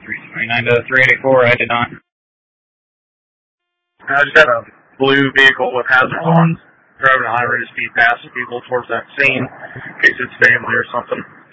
329 to 384, I did not. I just had a blue vehicle with hazard on driving a high rate of speed past people towards that scene in case it's family or something.